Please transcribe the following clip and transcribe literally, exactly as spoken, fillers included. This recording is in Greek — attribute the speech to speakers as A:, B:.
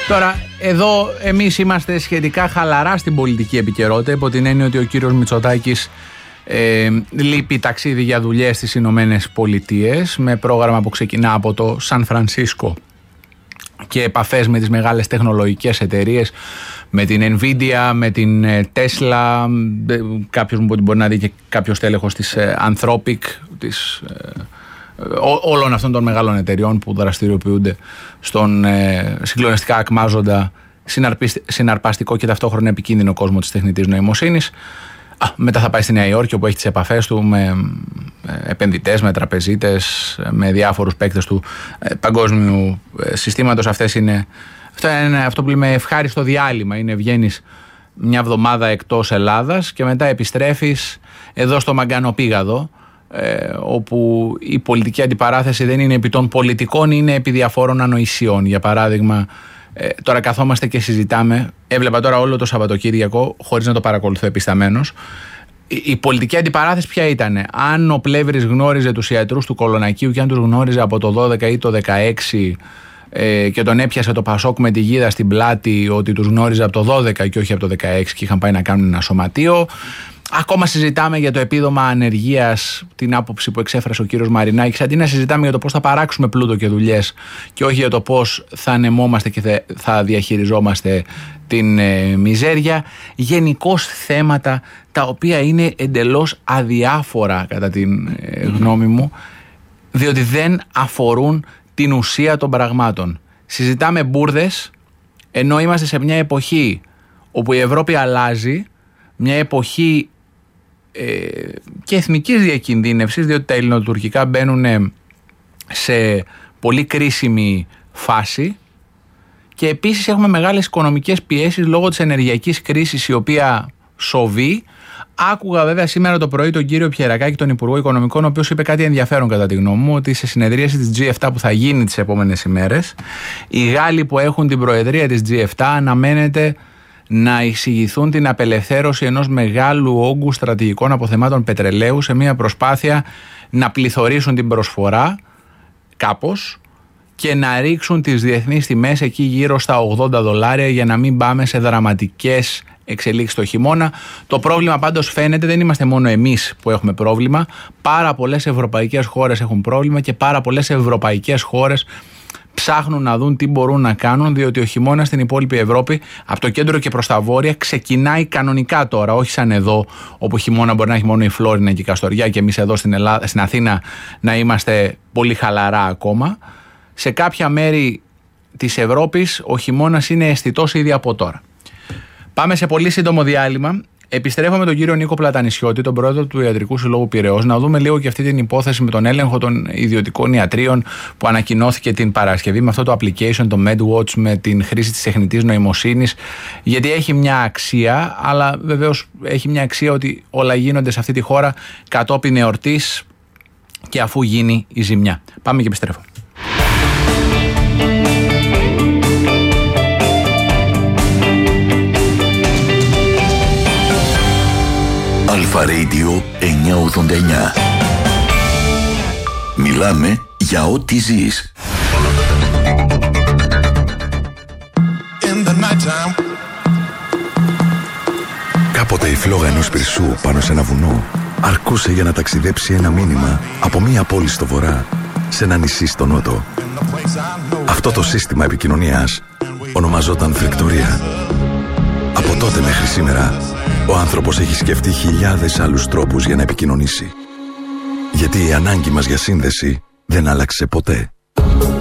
A: Τώρα, εδώ εμείς είμαστε σχετικά χαλαρά στην πολιτική επικαιρότητα, υπό την έννοια ότι ο κύριος Μητσοτάκης ε, λείπει ταξίδι για δουλειές στις Ηνωμένες Πολιτείες, με πρόγραμμα που ξεκινά από το Σαν Φρανσίσκο και επαφές με τις μεγάλες τεχνολογικές εταιρείες, με την Nvidia, με την Tesla, κάποιος μου μπορεί να δει και κάποιος τέλεχος της Anthropic, της, όλων αυτών των μεγάλων εταιριών που δραστηριοποιούνται στον συγκλονιστικά ακμάζοντα, συναρπαστικό και ταυτόχρονα επικίνδυνο κόσμο της τεχνητής νοημοσύνης. Α, μετά θα πάει στη Νέα Υόρκη, όπου έχει τις επαφές του με επενδυτές, με τραπεζίτες, με διάφορους παίκτες του παγκόσμιου συστήματος. Αυτές είναι, αυτό είναι αυτό που λέμε ευχάριστο διάλειμμα. Είναι βγαίνεις μια εβδομάδα εκτός Ελλάδας και μετά επιστρέφεις εδώ στο Μαγκανοπήγαδο, ε, όπου η πολιτική αντιπαράθεση δεν είναι επί των πολιτικών, είναι επί διαφόρων ανοησιών. Για παράδειγμα, Ε, τώρα καθόμαστε και συζητάμε. Έβλεπα τώρα όλο το Σαββατοκύριακο, χωρίς να το παρακολουθώ επισταμένος, η, η πολιτική αντιπαράθεση ποια ήτανε? Αν ο Πλεύρης γνώριζε τους ιατρούς του Κολονακίου και αν τους γνώριζε από το δώδεκα ή το δεκαέξι ε, και τον έπιασε το Πασόκ με τη γίδα στην πλάτη ότι τους γνώριζε από το δώδεκα και όχι από το δεκαέξι και είχαν πάει να κάνουν ένα σωματείο. Ακόμα συζητάμε για το επίδομα ανεργίας, την άποψη που εξέφρασε ο κύριος Μαρινάκης, αντί να συζητάμε για το πώς θα παράξουμε πλούτο και δουλειές και όχι για το πώς θα ανεμόμαστε και θα διαχειριζόμαστε την ε, μιζέρια. Γενικώς θέματα τα οποία είναι εντελώς αδιάφορα κατά την ε, γνώμη μου, διότι δεν αφορούν την ουσία των πραγμάτων. Συζητάμε μπουρδες, ενώ είμαστε σε μια εποχή όπου η Ευρώπη αλλάζει, μια εποχή ε, και εθνικής διακινδύνευσης, διότι τα ελληνοτουρκικά μπαίνουν σε πολύ κρίσιμη φάση και επίσης έχουμε μεγάλες οικονομικές πιέσεις λόγω της ενεργειακής κρίσης, η οποία σοβεί. Άκουγα βέβαια σήμερα το πρωί τον κύριο Πιερακάκη, τον Υπουργό Οικονομικών, ο οποίος είπε κάτι ενδιαφέρον κατά τη γνώμη μου, ότι σε συνεδρίαση της τζι επτά που θα γίνει τις επόμενες ημέρες, οι Γάλλοι που έχουν την προεδρία της τζι επτά αναμένεται να εισηγηθούν την απελευθέρωση ενός μεγάλου όγκου στρατηγικών αποθεμάτων πετρελαίου σε μια προσπάθεια να πληθωρήσουν την προσφορά κάπως και να ρίξουν τις διεθνείς τιμές εκεί γύρω στα ογδόντα δολάρια για να μην πάμε σε δραματικές εξελίξεις το χειμώνα. Το πρόβλημα πάντως φαίνεται, δεν είμαστε μόνο εμείς που έχουμε πρόβλημα, πάρα πολλές ευρωπαϊκές χώρες έχουν πρόβλημα και πάρα πολλές ευρωπαϊκές χώρες ψάχνουν να δουν τι μπορούν να κάνουν, διότι ο χειμώνας στην υπόλοιπη Ευρώπη, από το κέντρο και προς τα βόρεια, ξεκινάει κανονικά τώρα. Όχι σαν εδώ, όπου χειμώνα μπορεί να έχει μόνο η Φλόρινα και η Καστοριά, και εμείς εδώ στην, Ελλάδα, στην Αθήνα να είμαστε πολύ χαλαρά ακόμα. Σε κάποια μέρη της Ευρώπης ο χειμώνας είναι αισθητός ήδη από τώρα. Πάμε σε πολύ σύντομο διάλειμμα. Επιστρέφω με τον κύριο Νίκο Πλατανισιώτη, τον πρόεδρο του Ιατρικού Συλλόγου Πειραιώς, να δούμε λίγο και αυτή την υπόθεση με τον έλεγχο των ιδιωτικών ιατρίων που ανακοινώθηκε την Παρασκευή, με αυτό το application, το MedWatch, με την χρήση της τεχνητής νοημοσύνης. Γιατί έχει μια αξία, αλλά βεβαίως έχει μια αξία ότι όλα γίνονται σε αυτή τη χώρα κατόπιν εορτής και αφού γίνει η ζημιά. Πάμε και επιστρέφω.
B: Αλφα Radio εννιακόσια ογδόντα εννιά. Μιλάμε για ό,τι ζεις. Κάποτε η φλόγα ενός πυρσού πάνω σε ένα βουνό αρκούσε για να ταξιδέψει ένα μήνυμα από μία πόλη στο βορρά σε ένα νησί στο νότο. Αυτό το σύστημα επικοινωνίας ονομαζόταν φρικτορία. Από τότε μέχρι σήμερα ο άνθρωπος έχει σκεφτεί χιλιάδες άλλους τρόπους για να επικοινωνήσει. Γιατί η ανάγκη μας για σύνδεση δεν άλλαξε ποτέ.